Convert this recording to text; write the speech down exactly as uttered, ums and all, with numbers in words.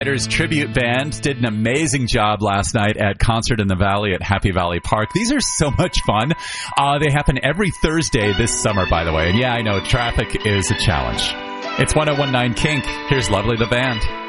Tribute band did an amazing job last night at Concert in the Valley at Happy Valley Park. These are so much fun. Uh, they happen every Thursday this summer, by the way. And yeah, I know traffic is a challenge. It's one oh one point nine Kink. Here's Lovely the Band.